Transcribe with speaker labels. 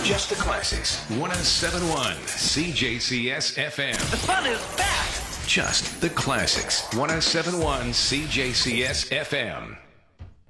Speaker 1: Just the classics. 107.1 CJCS FM.
Speaker 2: The fun is back.
Speaker 1: Just the classics. 107.1 CJCS FM.